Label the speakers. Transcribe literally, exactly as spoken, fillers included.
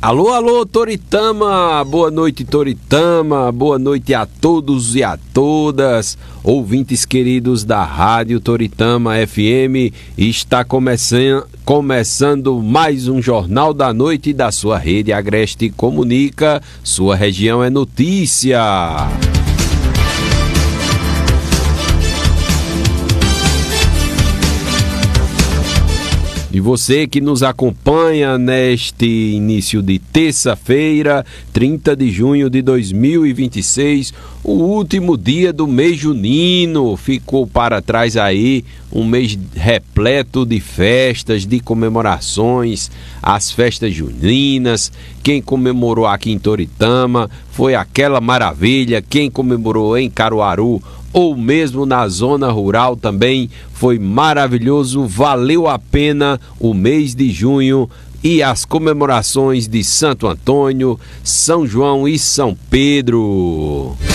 Speaker 1: Alô, alô, Toritama, boa noite, Toritama, boa noite a todos e a todas, ouvintes queridos da Rádio Toritama F M, está começando, começando mais um Jornal da Noite da sua rede Agreste Comunica, sua região é notícia. E você que nos acompanha neste início de terça-feira, trinta de junho de dois mil e vinte e seis, o último dia do mês junino, ficou para trás aí um mês repleto de festas, de comemorações, as festas juninas. Quem comemorou aqui em Toritama foi aquela maravilha, quem comemorou em Caruaru ou mesmo na zona rural também foi maravilhoso, valeu a pena o mês de junho e as comemorações de Santo Antônio, São João e São Pedro.